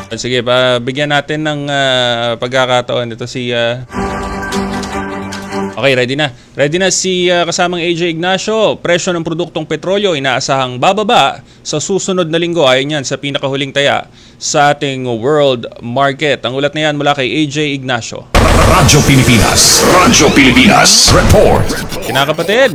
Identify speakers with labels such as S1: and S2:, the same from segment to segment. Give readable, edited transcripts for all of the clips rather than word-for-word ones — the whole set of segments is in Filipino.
S1: Sige, bigyan natin ng pagkakataon. Ito si... Okay, ready na. Ready na si kasamang AJ Ignacio. Presyo ng produktong petrolyo inaasahang bababa sa susunod na linggo. Ayon yan sa pinakahuling taya sa ating world market. Ang ulat na yan mula kay AJ Ignacio.
S2: Radyo Pilipinas. Radyo Pilipinas. Report.
S1: Kinakapatid.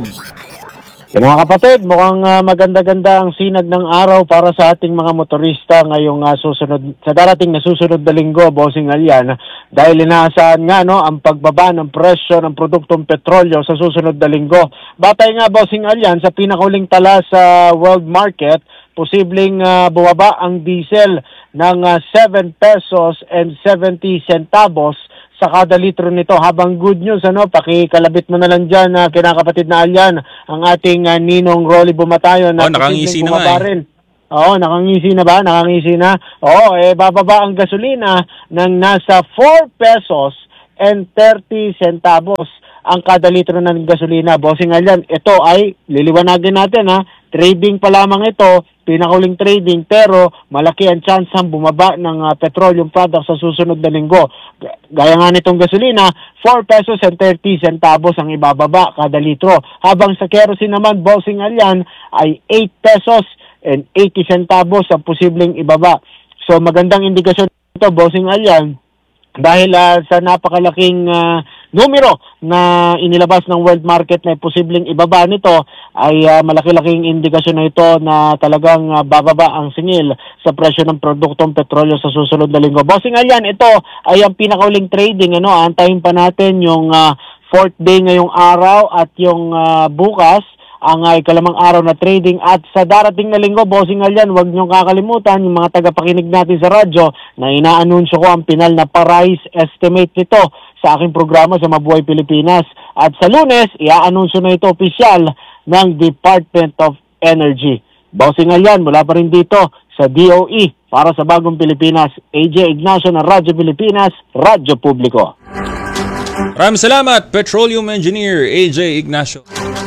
S3: Mga kapatid, mukhang maganda-ganda ang sinag ng araw para sa ating mga motorista ngayong sa darating na susunod na linggo, Bossing Alyan, dahil inaasahan nga ang pagbaba ng presyo ng produktong petrolyo sa susunod na linggo. Batay nga, Bossing Alyan, sa pinakahuling tala sa world market, posibleng bumaba ang diesel ng 7 pesos and 70 centavos sa kada litro nito. Habang good news, pakikalabit mo na lang dyan, kinakapatid na Alyan, ang ating Ninong Rolly Bumatayon na
S1: nakangisi na nga
S3: rin. Oo, nakangisi na ba? Nakangisi na? Oo, bababa ang gasolina ng nasa 4 pesos and 30 centavos ang kada litro ng gasolina. Bossing Alyan, ito ay liliwanagin natin trading pa lamang ito, pinakahuling trading, pero malaki ang chance ang bumaba ng petroleum products sa susunod na linggo. Gaya nga nitong gasolina, 4 pesos and 30 centavos ang ibababa kada litro. Habang sa kerosene naman, Bossing Alyan, ay 8 pesos and 80 centavos ang posibleng ibaba. So magandang indikasyon ito, Bossing Alyan, dahil sa napakalaking numero na inilabas ng world market na posibleng ibaba nito, ay malaki-laking indikasyon na ito na talagang bababa ang singil sa presyo ng produktong petrolyo sa susunod na linggo. Bossing Alyan, ito ay ang pinakauling trading. Antayin pa natin yung 4th day ngayong araw at yung bukas, ang ikalamang araw na trading. At sa darating na linggo, Bossing Alyan, huwag niyong kakalimutan yung mga tagapakinig natin sa radyo na inaanunsyo ko ang pinal na price estimate nito sa aking programa sa Mabuhay Pilipinas. At sa Lunes, iaanunsyo na ito opisyal ng Department of Energy. Bossing Alyan, mula pa rin dito sa DOE para sa Bagong Pilipinas, AJ Ignacio ng Radyo Pilipinas, Radyo Publiko.
S1: Maraming salamat, Petroleum Engineer AJ Ignacio.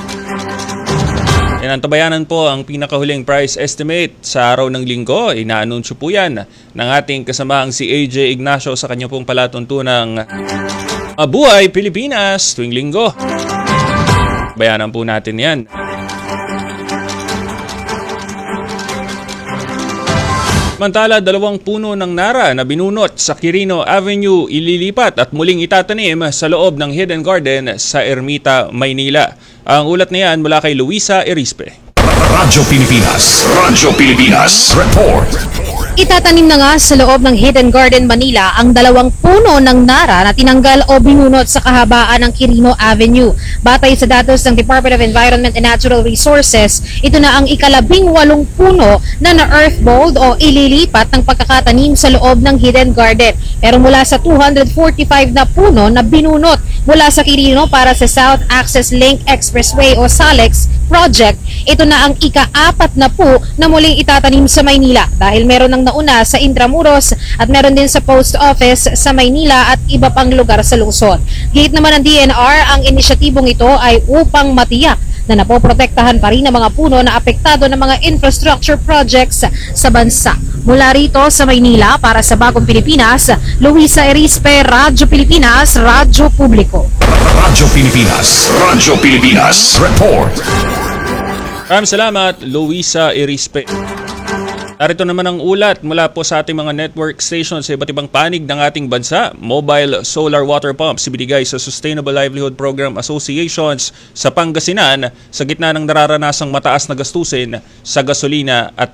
S1: Inantabayanan po ang pinakahuling price estimate sa araw ng linggo. Inaanunsyo po yan ng ating kasamaang si AJ Ignacio sa kanya pong palatuntunang Buhay Pilipinas tuwing linggo. Bayanan po natin yan. Samantala, 2 puno ng nara na binunot sa Quirino Avenue ililipat at muling itatanim sa loob ng Hidden Garden sa Ermita, Maynila. Ang ulat na yan mula kay Luisa Erispe.
S2: Radyo Pilipinas. Radyo Pilipinas. Report.
S4: Itatanim na nga sa loob ng Hidden Garden, Manila ang 2 puno ng nara na tinanggal o binunot sa kahabaan ng Quirino Avenue. Batay sa datos ng Department of Environment and Natural Resources, ito na ang ika-18 puno na na-earthbold o ililipat ng pagkakatanim sa loob ng Hidden Garden. Pero mula sa 245 na puno na binunot mula sa Quirino para sa South Access Link Expressway o SALEX project, ito na ang ika-4 na po na muling itatanim sa Maynila dahil meron ng nauna sa Intramuros at meron din sa Post Office sa Maynila at iba pang lugar sa lungsod. Gate naman ng DNR, ang inisyatibong ito ay upang matiyak na napoprotektahan pa rin ang mga puno na apektado ng mga infrastructure projects sa bansa. Mula rito sa Maynila para sa Bagong Pilipinas, Luisa Erispe, Radyo Pilipinas, Radyo Publiko.
S2: Radyo Pilipinas. Radyo Pilipinas. Report.
S1: Maraming salamat, Luisa Erispe. Narito naman ang ulat mula po sa ating mga network stations sa iba't ibang panig ng ating bansa. Mobile solar water pumps ibinigay sa Sustainable Livelihood Program Associations sa Pangasinan sa gitna ng nararanasang mataas na gastusin sa gasolina at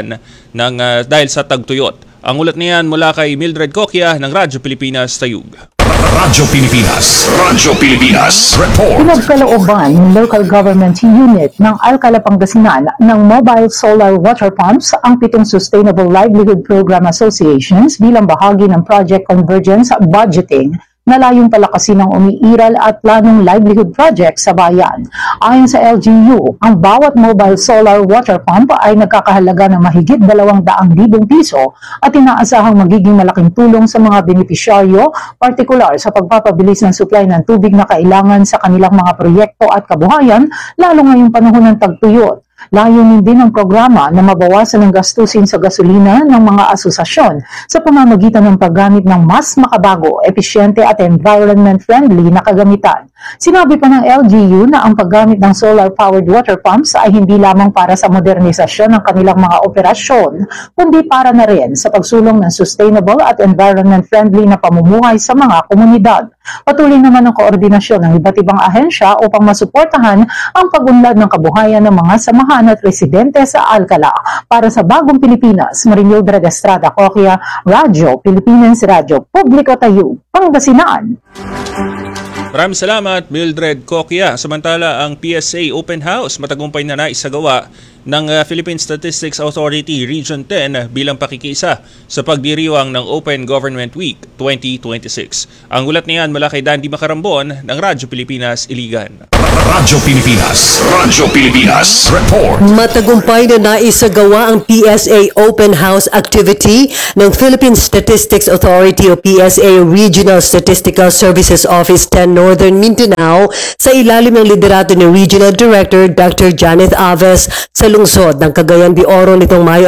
S1: dahil sa tagtuyot. Ang ulat niyan mula kay Mildred Coquia ng Radyo Pilipinas, Tayug.
S2: Radyo Pilipinas. Radyo Pilipinas. Report.
S5: Pinagkalooban ng Local Government Unit ng Alcala, Pangasinan ng Mobile Solar Water Pumps ang 7 Sustainable Livelihood Program Associations bilang bahagi ng Project Convergence Budgeting na layong palakasin ang umiiral at planong livelihood project sa bayan. Ayon sa LGU, ang bawat mobile solar water pump ay nagkakahalaga ng mahigit 200,000 piso at inaasahang magiging malaking tulong sa mga benepisyaryo, partikular sa pagpapabilis ng supply ng tubig na kailangan sa kanilang mga proyekto at kabuhayan, lalo ngayong panahon ng tagtuyot. Layunin din ng programa na mabawasan ang gastusin sa gasolina ng mga asosasyon sa pamamagitan ng paggamit ng mas makabago, episyente at environment-friendly na kagamitan. Sinabi pa ng LGU na ang paggamit ng solar-powered water pumps ay hindi lamang para sa modernisasyon ng kanilang mga operasyon, kundi para na rin sa pagsulong ng sustainable at environment-friendly na pamumuhay sa mga komunidad. Patuloy naman ang koordinasyon ng iba't ibang ahensya upang masuportahan ang pag-unlad ng kabuhayan ng mga samahan at residente sa Alcala. Para sa Bagong Pilipinas, Marimildred Estrada Coquia, Radyo Pilipinas, Radyo Publiko Tayo, Pangasinan.
S1: Maraming salamat, Mildred Coquia. Samantala, ang PSA Open House matagumpay na naisagawa ng Philippine Statistics Authority Region 10 bilang pakikiisa sa pagdiriwang ng Open Government Week 2026. Ang ulat niyan mula kay Dandy Macarambon ng Radyo Pilipinas, Iligan.
S2: Radyo Pilipinas, Radyo Pilipinas, report.
S6: Matagumpay na naisagawa ang PSA Open House activity ng Philippine Statistics Authority o PSA Regional Statistical Services Office 10 Northern Mindanao sa ilalim ng liderato ni Regional Director Dr. Janeth Aves sa lungsod ng Cagayan de Oro nitong Mayo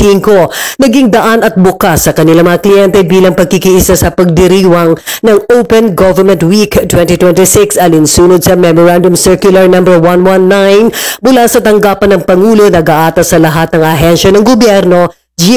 S6: 25. Naging daan at bukas sa kanilang mga kliyente bilang pagkikiisa sa pagdiriwang ng Open Government Week 2026 alinsunod sa Memorandum Circular number 119 mula sa tanggapan ng Pangulo na gaata sa lahat ng ahensya ng gobyerno,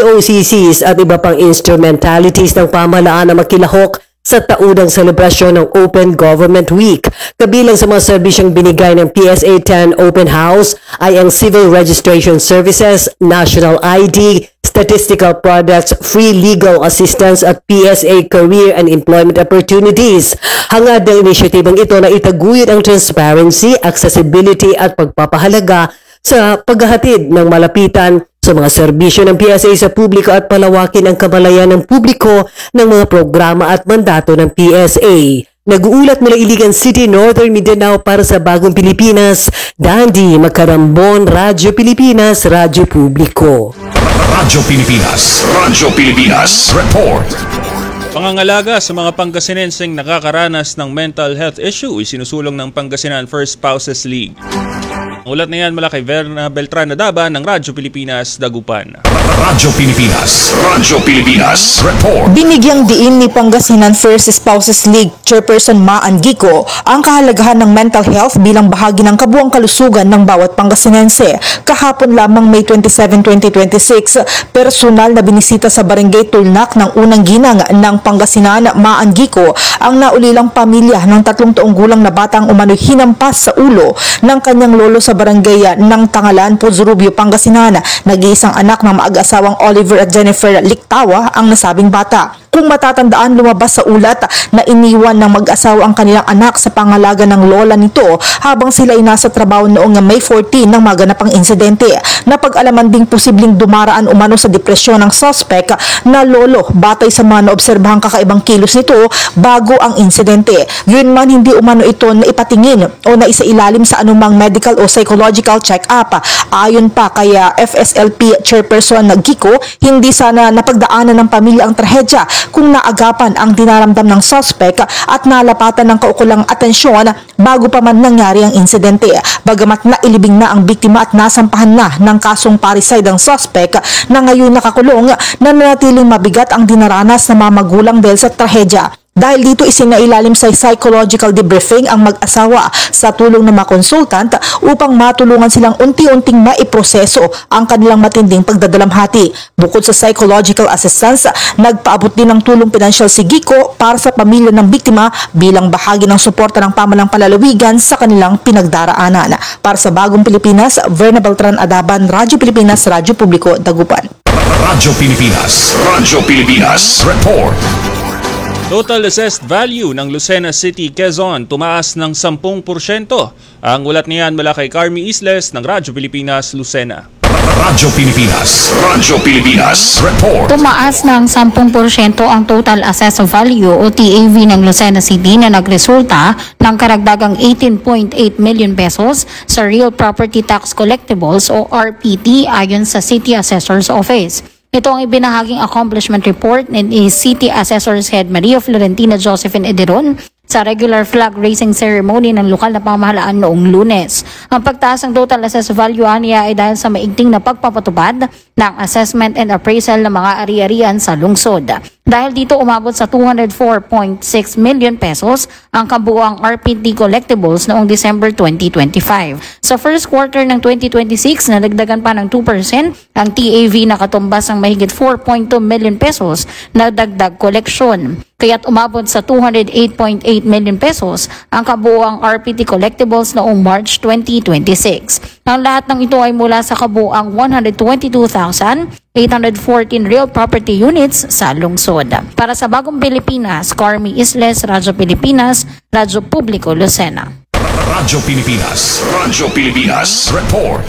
S6: GOCCs at iba pang instrumentalities ng pamahalaan na makilahok sa taunang selebrasyon ng Open Government Week. Kabilang sa mga serbisyong binigay ng PSA 10 Open House ay ang Civil Registration Services, National ID, Statistical Products, Free Legal Assistance at PSA Career and Employment Opportunities. Hangad ng inisyatibang ito na itaguyod ang transparency, accessibility at pagpapahalaga sa paghahatid ng malapitan sa mga serbisyo ng PSA sa publiko at palawakin ang kamalayan ng publiko ng mga programa at mandato ng PSA. Nag-uulat mula Iligan City, Northern Mindanao para sa Bagong Pilipinas, Dandy Macarambon, Radyo Pilipinas, Radyo Publiko.
S2: Radyo Pilipinas, Radyo Pilipinas, report.
S1: Pangangalaga sa mga Pangasinenseng nakakaranas ng mental health issue isinusulong ng Pangasinan First Spouses League. Ang ulat na yan mula kay Verna Beltran Nadaba ng Radyo Pilipinas, Dagupan.
S2: Radyo Pilipinas, Radyo Pilipinas, report.
S7: Binigyang diin ni Pangasinan First Spouses League Chairperson Maan Gico ang kahalagahan ng mental health bilang bahagi ng kabuang kalusugan ng bawat Pangasinense. Kahapon lamang May 27, 2026, personal na binisita sa Barangay Tulnak ng unang ginang ng Pangasinan, Maan Gico, ang naulilang pamilya ng 3 taong gulang na batang umano'y hinampas sa ulo ng kanyang lolo sa barangay ng Tangalan, Puzurubio, Pangasinan. Nag-iisang anak ng mag-asawang Oliver at Jennifer Liktawa ang nasabing bata. Kung matatandaan, lumabas sa ulat na iniwan ng mag-asawa ang kanilang anak sa pangalaga ng lola nito habang sila ay nasa trabaho noong May 14 ng maganapang insidente. Napag-alaman ding posibleng dumaraan umano sa depresyon ng suspect na lolo batay sa mga naobserbahang kakaibang kilos nito bago ang insidente. Yun man, hindi umano ito na ipatingin o na isailalim sa anumang medical o psychological check-up. Ayon pa kaya FSLP Chairperson Gico, hindi sana napagdaanan ng pamilya ang trahedya kung naagapan ang dinaramdam ng suspect at nalapatan ng kaukulang atensyon bago pa man nangyari ang insidente. Bagamat nailibing na ang biktima at nasampahan na ng kasong parricide ang suspect na ngayon nakakulong, nananatiling mabigat ang dinaranas ng mga magulang dahil sa trahedya. Dahil dito isinailalim sa psychological debriefing ang mag-asawa sa tulong ng mga konsultant upang matulungan silang unti-unting maiproseso ang kanilang matinding pagdadalamhati. Bukod sa psychological assistance, nagpaabot din ng tulong pinansyal si Gico para sa pamilya ng biktima bilang bahagi ng suporta ng pamalang palalawigan sa kanilang pinagdaraanan. Para sa Bagong Pilipinas, Verna Beltran Adaban, Radyo Pilipinas, Radyo Publiko, Dagupan.
S2: Radyo Pilipinas, Radyo Pilipinas, report.
S1: Total assessed value ng Lucena City, Quezon tumaas ng 10%. Ang ulat niyan mula kay Carmi Isles ng Radyo Pilipinas, Lucena.
S2: Radyo Pilipinas, Radyo Pilipinas, report.
S8: Tumaas ng 10% ang total assessed value o TAV ng Lucena City na nagresulta ng karagdagang 18.8 million pesos sa Real Property Tax Collectibles o RPT ayon sa City Assessor's Office. Ito ang ibinahaging accomplishment report ni City Assessor's Head Maria Florentina Josephine Ederon sa regular flag raising ceremony ng lokal na pamahalaan noong Lunes. Ang pagtaas ng total assessed value aniya ay dahil sa maigting na pagpapatupad ng assessment and appraisal ng mga ari-arian sa lungsod. Dahil dito umabot sa 204.6 million pesos ang kabuuang RPT collectibles noong December 2025. Sa first quarter ng 2026, nadagdagan pa ng 2% ang TAV na katumbas ng mahigit 4.2 million pesos na dagdag koleksyon. Kaya't umabot sa 208.8 million pesos ang kabuuang RPT collectibles noong March 2026. Ang lahat ng ito ay mula sa kabuuang 122,814 real property units sa lungsod. Para sa Bagong Pilipinas, Carmi Isles, Radyo Pilipinas, Radyo Publiko, Lucena.
S2: Radyo Pilipinas. Radyo Pilipinas. Report.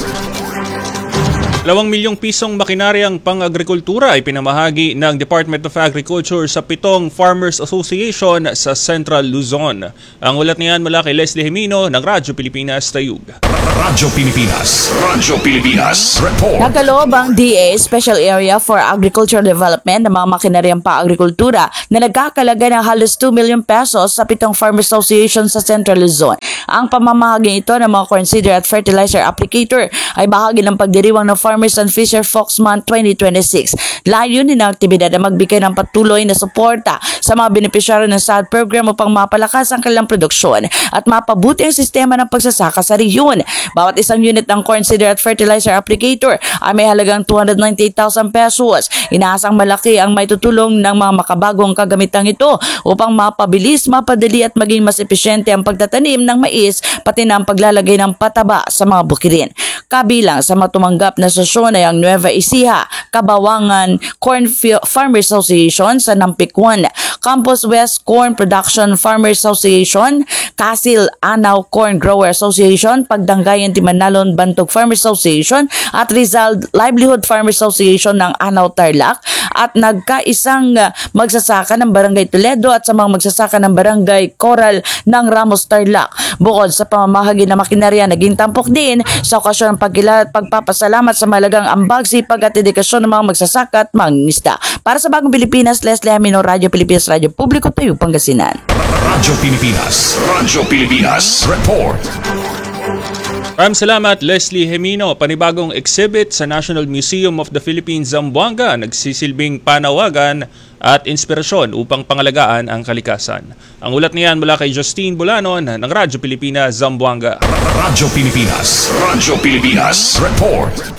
S1: 2 milyong pisong makinaryang pang-agrikultura ay pinamahagi ng Department of Agriculture sa 7 Farmers Association sa Central Luzon. Ang ulat niyan mula kay Leslie Jimeno ng Radyo Pilipinas, Tayug.
S2: Radyo Pilipinas. Radyo Pilipinas. Report.
S9: Nagkaloob ang DA Special Area for Agricultural Development ng mga makinaryang pang-agrikultura na nagkakalaga ng halos 2 million pesos sa 7 Farmers Association sa Central Luzon. Ang pamamahagi ito ng mga corn seeder at fertilizer applicator ay bahagi ng pagdiriwang ng Farmers and Fisher Folks Month 2026. Layunin ng aktibidad na magbigay ng patuloy na suporta sa mga benepisyaryo ng SAD program upang mapalakas ang kanilang produksyon at mapabuti ang sistema ng pagsasaka sa rehiyon. Bawat isang unit ng corn seeder at fertilizer applicator ay may halagang 298,000 pesos. Inaasang malaki ang maitutulong ng mga makabagong kagamitang ito upang mapabilis, mapadali at maging mas epesyente ang pagtatanim ng mais pati na ang paglalagay ng pataba sa mga bukirin. Kabilang sa matumanggap na sesyon ay ang Nueva Ecija, Kabawangan Corn Farmers Association sa Nampikwan, Campus West Corn Production Farmers Association, Kasil Anaw Corn Grower Association, Pagdangayan Timanalon Bantog Farmers Association at Rizal Livelihood Farmers Association ng Anaw Tarlac at nagkaisang magsasaka ng Barangay Toledo at sa mga magsasaka ng Barangay Coral ng Ramos Tarlac. Bukod sa pamamahagi na makinarya, naging tampok din sa okasyon ng pagpapasalamat sa malagang ambag, sipag at dedikasyon ng mga magsasaka at mangingisda. Para sa Bagong Pilipinas, Leslie Jimeno, Radyo Pilipinas, Radyo Publiko, Tayug, Pangasinan.
S2: Radyo Pilipinas. Radyo Pilipinas. Report.
S1: Maraming salamat, Leslie Jimeno. Panibagong exhibit sa National Museum of the Philippines, Zamboanga, nagsisilbing panawagan at inspirasyon upang pangalagaan ang kalikasan. Ang ulat niyan mula kay Justine Bulanon ng Radyo Pilipinas, Zamboanga.
S2: Radyo Pilipinas. Radyo Pilipinas. Report.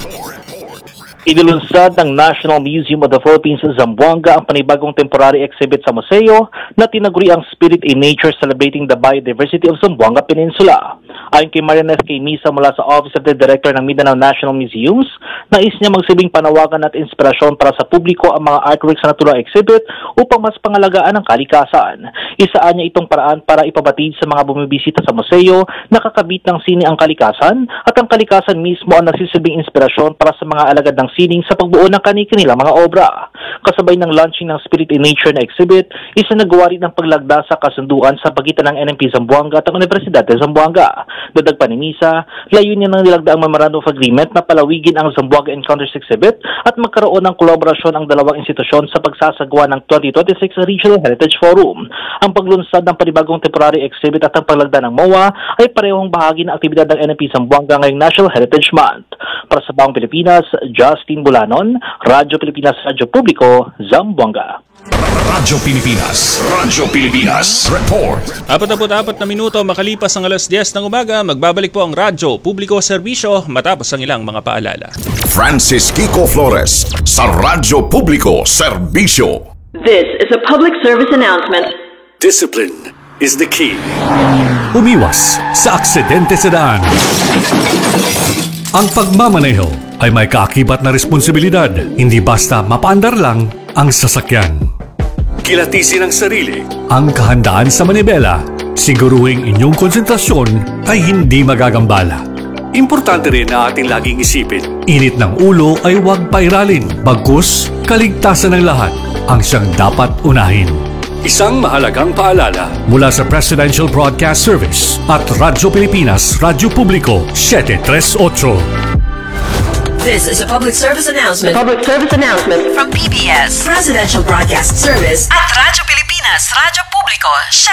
S10: Inilunsad ng National Museum of the Philippines sa Zamboanga ang panibagong temporary exhibit sa museo na tinaguri ang Spirit in Nature Celebrating the Biodiversity of Zamboanga Peninsula. Ayon kay Marianes K. Misa mula sa Office of the Director ng Mindanao National Museums, nais niya magsilbing panawagan at inspirasyon para sa publiko ang mga artworks sa naturang exhibit upang mas pangalagaan ang kalikasan. Isaan niya itong paraan para ipabatid sa mga bumibisita sa museo na kakabit ng sine ang kalikasan at ang kalikasan mismo ang nagsisilbing inspirasyon para sa mga alagad ng sining sa pagbuo ng kanilang mga obra. Kasabay ng launching ng Spirit in Nature na exhibit, isinagawa rin ng paglagda sa kasunduan sa pagitan ng NMP Zamboanga at ang Universidad de Zamboanga. Dadag pa ni Misa, layunin ng nilagda ang Memorandum of Agreement na palawigin ang Zamboanga Encounters exhibit at magkaroon ng kolaborasyon ang dalawang institusyon sa pagsasagawa ng 2026 Regional Heritage Forum. Ang paglunsad ng panibagong temporary exhibit at ang paglagda ng MOA ay parehong bahagi ng aktibidad ng NMP Zamboanga ngayong National Heritage Month. Para sa Bagong Pilipinas, Justine Bulanon, Radyo Pilipinas, Radyo Publiko, Zamboanga.
S2: Radyo Pilipinas. Radyo Pilipinas. Report.
S1: 44 na minuto makalipas ang alas 10 ng umaga, magbabalik po ang Radyo Publiko Serbisyo matapos ang ilang mga paalala.
S2: Francis Kiko Flores sa Radyo Publiko Serbisyo.
S11: This is a public service announcement.
S12: Discipline is the key. Umiwas sa aksidente sa daan. Ang pagmamaneho ay may kaakibat na responsibilidad, hindi basta mapaandar lang ang sasakyan. Kilatisin ang sarili, ang kahandaan sa manibela, siguruhing inyong konsentrasyon ay hindi magagambala. Importante rin na ating laging isipin, init ng ulo ay huwag pairalin, bagkus kaligtasan ng lahat ang siyang dapat unahin. Isang mahalagang paalala mula sa Presidential Broadcast Service at Radyo Pilipinas, Radyo Publiko, 738.
S11: This is a public service announcement.
S13: Public service announcement
S11: From PBS, Presidential Broadcast Service
S13: at Radyo Pilipinas. Pilipinas, Radyo Publiko,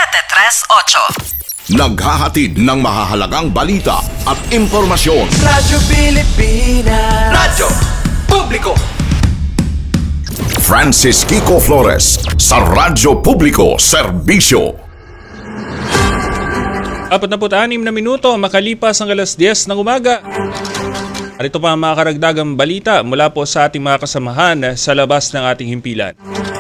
S13: 738.
S2: Naghahatid ng mahahalagang balita at impormasyon.
S14: Radyo Pilipinas, Radyo Publiko.
S2: Francis Kiko Flores sa Radyo Publiko Serbisyo.
S1: 46 na minuto makalipas ang alas 10 ng umaga. At ito pa ang mga karagdagang balita mula po sa ating mga kasamahan sa labas ng ating himpilan.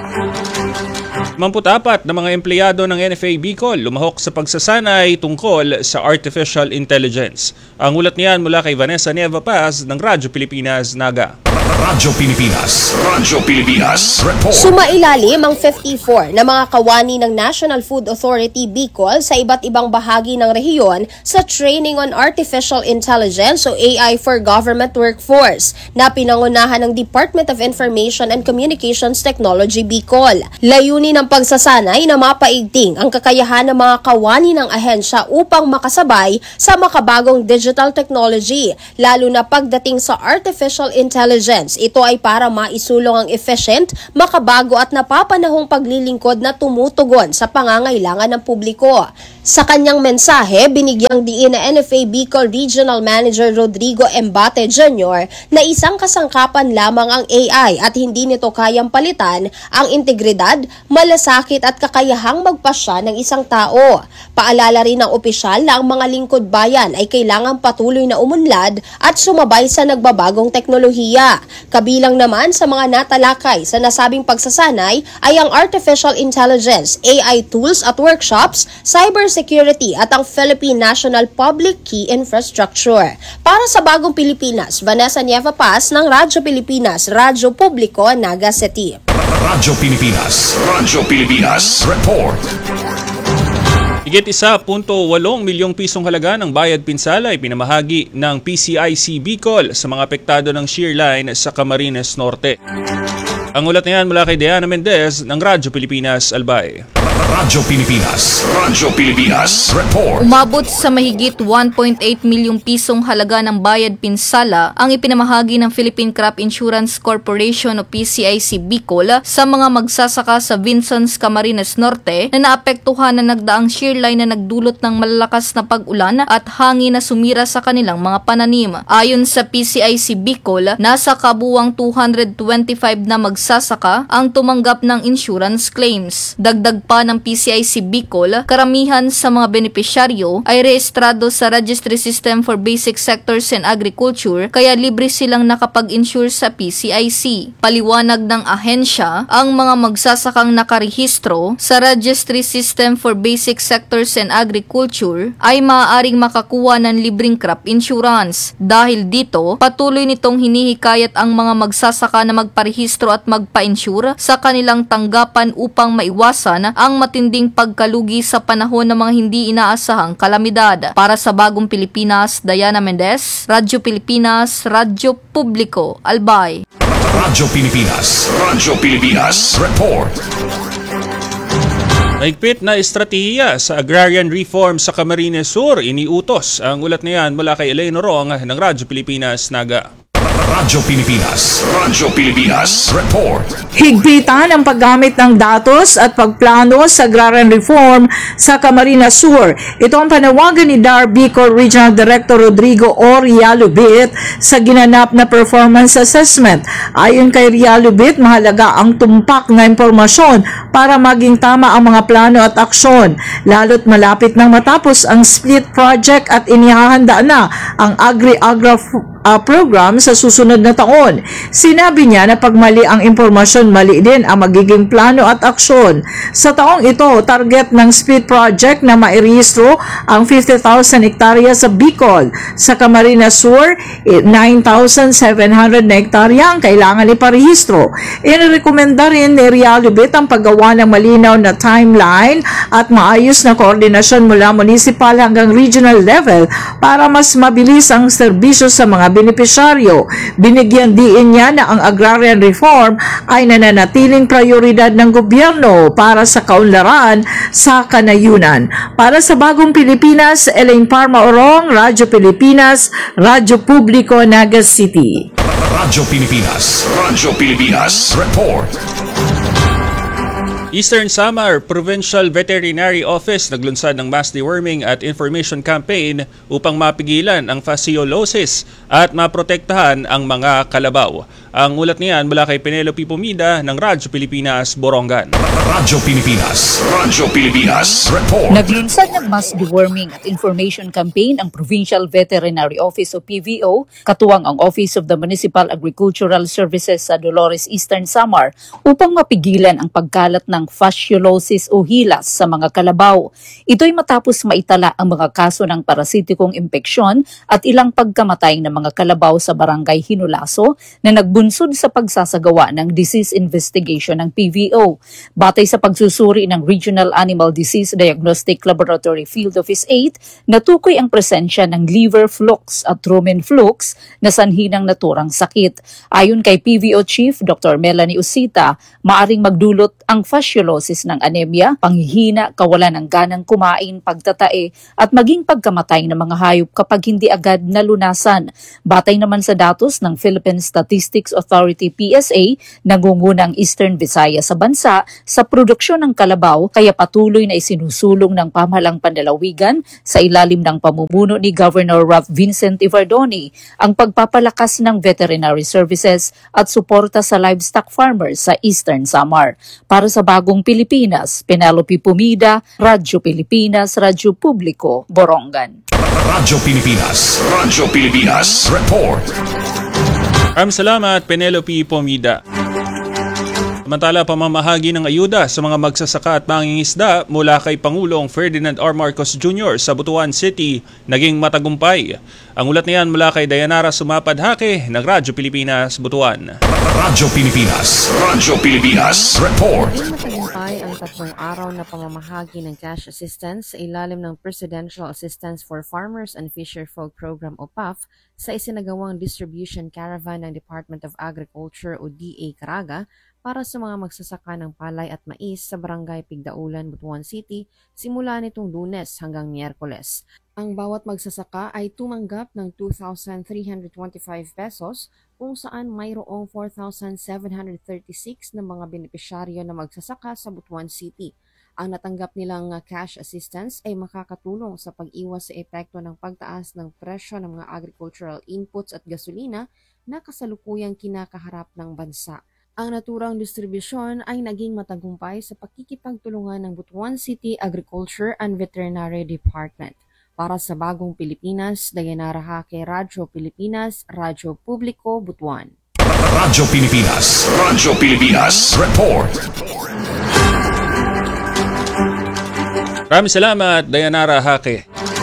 S1: 54 na mga empleyado ng NFA Bicol lumahok sa pagsasanay tungkol sa Artificial Intelligence. Ang ulat niyan mula kay Vanessa Nieva Paz ng Radyo Pilipinas Naga.
S2: Radyo Pilipinas, Radyo Pilipinas Report.
S15: Sumailalim ang 54 na mga kawani ng National Food Authority Bicol sa iba't ibang bahagi ng rehiyon sa Training on Artificial Intelligence o AI for Government Workforce na pinangunahan ng Department of Information and Communications Technology Bicol. Layunin ng pagsasanay na mapaigting ang kakayahan ng mga kawani ng ahensya upang makasabay sa makabagong digital technology, lalo na pagdating sa artificial intelligence. Ito ay para maisulong ang efficient, makabago at napapanahong paglilingkod na tumutugon sa pangangailangan ng publiko. Sa kanyang mensahe, binigyang diin na NFA Bicol Regional Manager Rodrigo Embate Jr. na isang kasangkapan lamang ang AI at hindi nito kayang palitan ang integridad, malasakit at kakayahang magpasya ng isang tao. Paalala rin ng opisyal na ang mga lingkod bayan ay kailangang patuloy na umunlad at sumabay sa nagbabagong teknolohiya. Kabilang naman sa mga natalakay sa nasabing pagsasanay ay ang artificial intelligence, AI tools at workshops, cybersecurity at ang Philippine National Public Key Infrastructure. Para sa Bagong Pilipinas, Vanessa Nieva Paz ng Radyo Pilipinas, Radyo Publiko, Naga City.
S2: Radyo Pilipinas, Radyo Pilipinas Report.
S1: Higit 1.8 milyong pisong halaga ng bayad pinsala ay pinamahagi ng PCIC Bicol sa mga apektado ng shear line sa Camarines Norte. Ang ulat na yan mula kay Diana Mendez ng Radyo Pilipinas Albay.
S2: Radyo Pilipinas, Radyo Pilipinas Report.
S16: Umabot sa mahigit 1.8 milyong pisong halaga ng bayad pinsala ang ipinamahagi ng Philippine Crop Insurance Corporation o PCIC Bicol sa mga magsasaka sa Vinsons, Camarines Norte na naapektuhan na nagdaang shear line na nagdulot ng malalakas na pag-ulan at hangin na sumira sa kanilang mga pananim. Ayon sa PCIC Bicol, nasa kabuwang 225 na magsasaka ang tumanggap ng insurance claims. Dagdag pa ng PCIC Bicol, karamihan sa mga benepisyaryo ay rehistrado sa Registry System for Basic Sectors and Agriculture kaya libre silang nakapag-insure sa PCIC. Paliwanag ng ahensya, ang mga magsasakang nakarehistro sa Registry System for Basic Sectors and Agriculture ay maaaring makakuha ng libreng crop insurance. Dahil dito, patuloy nitong hinihikayat ang mga magsasaka na magparehistro at magpa-insure sa kanilang tanggapan upang maiwasan ang matinding pagkalugi sa panahon ng mga hindi inaasahang kalamidad. Para sa Bagong Pilipinas, Diana Mendez, Radyo Pilipinas, Radyo Publiko, Albay.
S2: Radyo Pilipinas, Radyo Pilipinas Report.
S1: Mahigpit na estratehiya sa agrarian reform sa Camarines Sur, iniutos. Ang ulat na yan mula kay Elaine Orong ng Radyo Pilipinas Naga.
S2: Radyo Pilipinas, Radyo Pilipinas Report.
S7: Higpitan ang paggamit ng datos at pagplano sa agrarian reform sa Camarines Sur. Ito ang panawagan ni DAR Bicol Regional Director Rodrigo O. Rialubit sa ginanap na performance assessment. Ayon kay Rialubit, mahalaga ang tumpak na impormasyon para maging tama ang mga plano at aksyon. Lalo't malapit nang matapos ang split project at inihahanda na ang Agri-Agra program sa susunod na taon. Sinabi niya na pag mali ang impormasyon, mali din ang magiging plano at aksyon. Sa taong ito, target ng speed project na mairehistro ang 50,000 hektarya sa Bicol. Sa Camarines Sur, 9,700 na hektarya ang kailangan iparehistro. Inirekomenda rin ni Rialubit ang paggawa ng malinaw na timeline at maayos na koordinasyon mula municipal hanggang regional level para mas mabilis ang serbisyo sa mga benepisyaryo. Binigyan diin niya na ang agrarian reform ay nananatiling prioridad ng gobyerno para sa kaunlaran sa kanayunan. Para sa Bagong Pilipinas, Elaine Parma Orong, Radyo Pilipinas, Radyo Publiko, Naga City.
S2: Radyo Pilipinas, Radyo Pilipinas Report.
S1: Eastern Samar Provincial Veterinary Office naglunsad ng mass deworming at information campaign upang mapigilan ang fasciolosis at maprotektahan ang mga kalabaw. Ang ulat niyan mula kay Penelope Pumida ng Radyo Pilipinas, Borongan.
S2: Radyo Pilipinas Report.
S13: Naglunsad ng mass deworming at information campaign ang Provincial Veterinary Office o PVO, katuwang ang Office of the Municipal Agricultural Services sa Dolores, Eastern Samar upang mapigilan ang pagkalat ng fasciolosis o hilas sa mga kalabaw. Ito'y matapos maitala ang mga kaso ng parasitikong impeksyon at ilang pagkamatay ng mga kalabaw sa barangay Hinulaso na nagbunsod sa pagsasagawa ng disease investigation ng PVO. Batay sa pagsusuri ng Regional Animal Disease Diagnostic Laboratory Field Office 8, natukoy ang presensya ng liver flukes at rumen flukes na sanhi ng naturang sakit. Ayon kay PVO Chief Dr. Melanie Usita, maaring magdulot ang fasciolosis ng anemia, panghihina, kawalan ng ganang kumain, pagtatae at maging pagkamatay ng mga hayop kapag hindi agad nalunasan. Batay naman sa datos ng Philippine Statistics Authority PSA, nangungunang Eastern Visayas sa bansa sa produksyon ng kalabaw kaya patuloy na isinusulong ng pamahalang panlalawigan sa ilalim ng pamumuno ni Governor Ralph Vincent Ivardoni ang pagpapalakas ng veterinary services at suporta sa livestock farmers sa Eastern Samar. Para sa Bagong Pilipinas, Penelope Pumida, Radyo Pilipinas, Radyo Publiko, Borongan.
S2: Radyo Pilipinas Report.
S1: Salamat, Penelope Pumida. Samantala, pamamahagi ng ayuda sa mga magsasaka at mangingisda mula kay Pangulong Ferdinand R. Marcos Jr. sa Butuan City naging matagumpay. Ang ulat niyan mula kay Dayanara Sumapadhake ng Radyo Pilipinas, Butuan.
S2: Radyo Pilipinas Report.
S17: Matagumpay ang 3 araw na pamamahagi ng cash assistance sa ilalim ng Presidential Assistance for Farmers and Fisherfolk Program o PAF sa isinagawang distribution caravan ng Department of Agriculture o DA Caraga para sa mga magsasaka ng palay at mais sa Barangay Pigdaulan, Butuan City simula nitong Lunes hanggang Miyerkules. Ang bawat magsasaka ay tumanggap ng 2,325 pesos kung saan mayroong 4,736 na mga benepisyaryo na magsasaka sa Butuan City. Ang natanggap nilang cash assistance ay makakatulong sa pag-iwas sa epekto ng pagtaas ng presyo ng mga agricultural inputs at gasolina na kasalukuyang kinakaharap ng bansa. Ang naturang distribusyon ay naging matagumpay sa pakikipagtulungan ng Butuan City Agriculture and Veterinary Department. Para sa Bagong Pilipinas, Dayanara Hake, Radyo Pilipinas, Radyo Publiko, Butuan.
S2: Radyo Pilipinas Report.
S1: Maraming salamat, Dayanara Hake.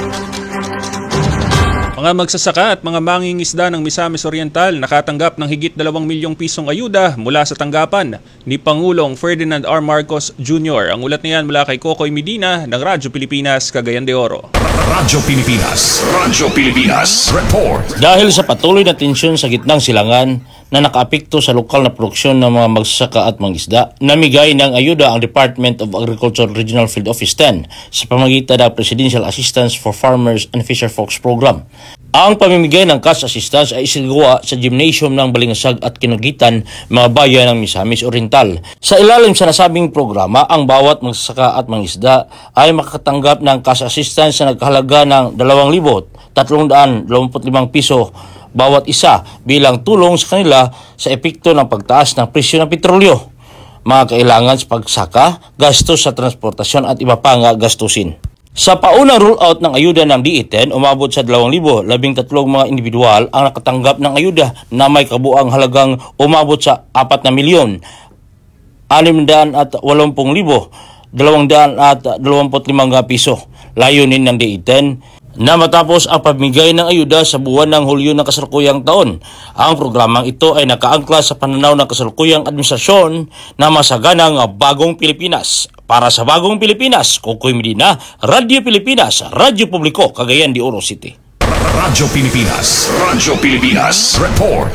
S1: Mga magsasaka at mga mangingisda ng Misamis Oriental nakatanggap ng higit 2 milyong pisong ayuda mula sa tanggapan ni Pangulong Ferdinand R. Marcos Jr. Ang ulat niyan mula kay Kokoy Medina ng Radyo Pilipinas, Cagayan de Oro.
S2: Radyo Pilipinas Report.
S18: Dahil sa patuloy na tensyon sa gitnang silangan na nakaapekto sa lokal na produksyon ng mga magsasaka at mangisda, namigay ng ayuda ang Department of Agriculture Regional Field Office 10 sa pamamagitan ng Presidential Assistance for Farmers and Fisherfolks Program. Ang pamimigay ng cash assistance ay isinagawa sa gymnasium ng Balingasag at Kinugitan, mga bayan ng Misamis Oriental. Sa ilalim sa nasabing programa, ang bawat magsasaka at mangisda ay makakatanggap ng cash assistance na nagkahalaga ng 2,325 piso bawat isa bilang tulong sa kanila sa epekto ng pagtaas ng presyo ng petrolyo, mga kailangan sa pagsaka, gastos sa transportasyon at iba pa nga gastusin. Sa paunang rollout ng ayuda ng DE10, umabot sa 2,013 mga individual ang nakatanggap ng ayuda na may kabuang halagang umabot sa 4,680,225 piso. Layunin ng DE10 na matapos ang pamigay ng ayuda sa buwan ng Hulyo ng kasalukuyang taon. Ang programang ito ay nakaangkla sa pananaw ng kasalukuyang administrasyon na masaganang Bagong Pilipinas. Para sa Bagong Pilipinas, Kokoy Medina, Radyo Pilipinas, Radyo Publiko, Cagayan de Oro City.
S2: Radyo Pilipinas Report.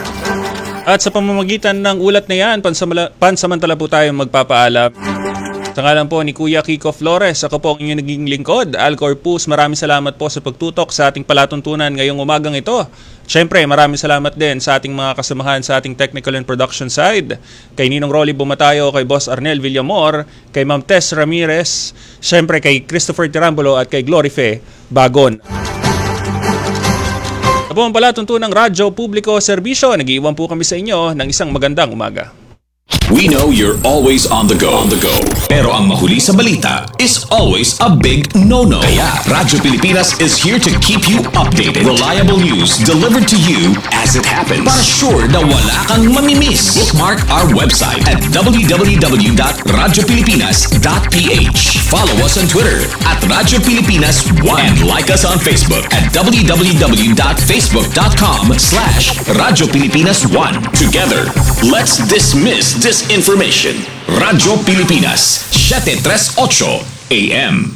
S1: At sa pamamagitan ng ulat na yan, pansamantala po tayo magpapaalam. Sa ngalan po ni Kuya Kiko Flores, ako po ang inyong naging lingkod, Al Corpus. Maraming salamat po sa pagtutok sa ating palatuntunan ngayong umagang ito. Siyempre, maraming salamat din sa ating mga kasamahan sa ating technical and production side. Kay Ninong Rolly Bumatayo, kay Boss Arnel Villamor, kay Ma'am Tess Ramirez, siyempre kay Christopher Tirambulo at kay Glorife Bagon. Ito po ang palatuntunang Radyo Publiko Serbisyo. Nag-iwan po kami sa inyo ng isang magandang umaga.
S2: We know you're always on the go. Pero ang mahuli sa balita is always a big no-no. Kaya Radyo Pilipinas is here to keep you updated. Reliable news delivered to you as it happens. Para sure na wala kang mamimiss. Bookmark our website at www.radiopilipinas.ph. Follow us on Twitter at Radyo Pilipinas 1 and like us on Facebook at www.facebook.com/Radyo Pilipinas 1. Together, let's dismiss disinformation. Radyo Pilipinas, 738 AM.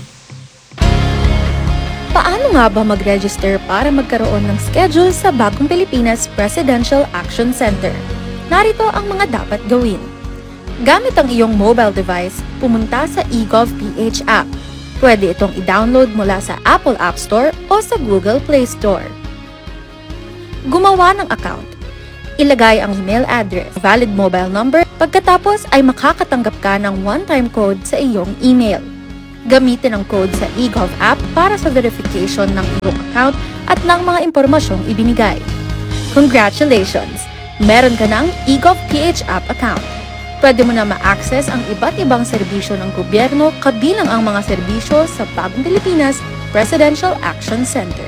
S19: Paano nga ba mag-register para magkaroon ng schedule sa Bagong Pilipinas Presidential Action Center? Narito ang mga dapat gawin. Gamit ang iyong mobile device, pumunta sa eGov.ph app. Pwede itong i-download mula sa Apple App Store o sa Google Play Store. Gumawa ng account. Ilagay ang email address, valid mobile number, pagkatapos ay makakatanggap ka ng one-time code sa iyong email. Gamitin ang code sa eGov app para sa verification ng iyong account at ng mga impormasyong ibinigay. Congratulations! Meron ka ng eGov.ph app account. Pwede mo na ma-access ang iba't ibang serbisyo ng gobyerno kabilang ang mga serbisyo sa Bagong Pilipinas Presidential Action Center.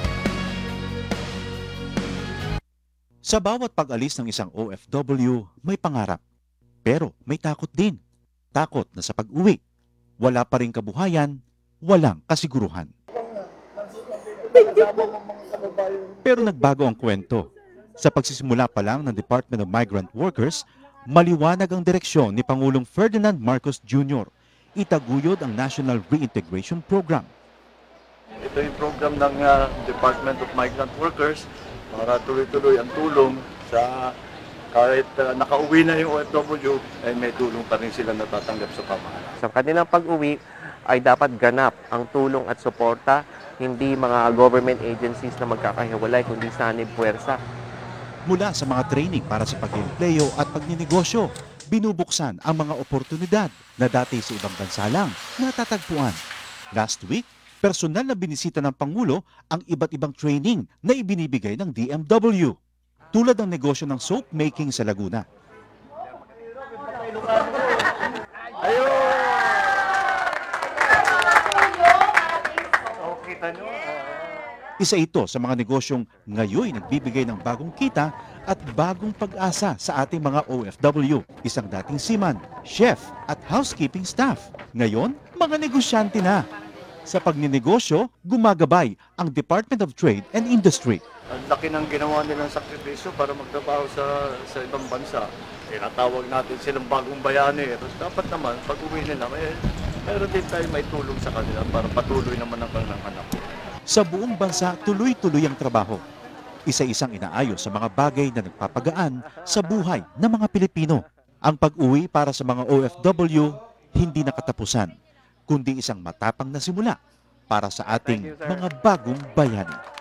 S20: Sa bawat pag-alis ng isang OFW, may pangarap. Pero may takot din. Takot na sa pag-uwi, wala pa ring kabuhayan, walang kasiguruhan. Pero nagbago ang kwento. Sa pagsisimula pa lang ng Department of Migrant Workers, maliwanag ang direksyon ni Pangulong Ferdinand Marcos Jr. Itaguyod ang National Reintegration Program.
S21: Ito yung program ng Department of Migrant Workers para tuloy-tuloy ang tulong sa kahit nakauwi na yung OFW, ay may tulong pa rin sila natatanggap sa pamahalaan.
S22: Sa kanilang pag-uwi ay dapat ganap ang tulong at suporta, hindi mga government agencies na magkakahiwalay, kundi sanib puwersa.
S20: Mula sa mga training para sa pag-empleyo at pagninegosyo, binubuksan ang mga oportunidad na dati sa ibang bansa lang natatagpuan. Last week, personal na binisita ng Pangulo ang iba't ibang training na ibinibigay ng DMW. Tulad ng negosyo ng soap making sa Laguna. Isa ito sa mga negosyong ngayon nagbibigay ng bagong kita at bagong pag-asa sa ating mga OFW. Isang dating seaman, chef at housekeeping staff. Ngayon, mga negosyante na. Sa pagninegosyo, gumagabay ang Department of Trade and Industry.
S21: Ang laki ng ginawa nilang sakripisyo para magtrabaho sa ibang bansa. Tinatawag natin silang bagong bayani. Tapos dapat naman, pag uwi nila, mayroon din tayo may tulong sa kanila para patuloy naman ang kanilang anak.
S20: Sa buong bansa, tuloy-tuloy ang trabaho. Isa-isang inaayos sa mga bagay na nagpapagaan sa buhay ng mga Pilipino. Ang pag-uwi para sa mga OFW, hindi nakatapusan, kundi isang matapang na simula para sa ating mga bagong bayani.